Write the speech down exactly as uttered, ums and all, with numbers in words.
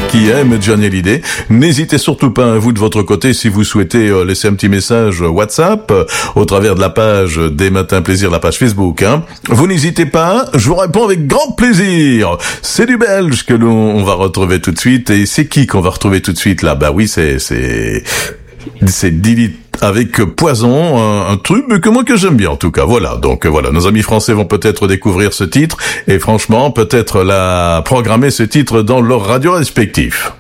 qui aiment Johnny Hallyday. N'hésitez surtout pas, hein, vous de votre côté, si vous souhaitez euh, laisser un petit message WhatsApp euh, au travers de la page des Matins Plaisir, la page Facebook. Hein. Vous n'hésitez pas, je vous réponds avec grand plaisir. C'est du belge que l'on on va retrouver tout de suite. Et c'est qui qu'on va retrouver tout de suite là? Bah oui, c'est c'est c'est Dili avec Poison, un, un truc que moi que j'aime bien en tout cas. Voilà, donc voilà, nos amis français vont peut-être découvrir ce titre et franchement peut-être la programmer ce titre dans leurs radios respectifs.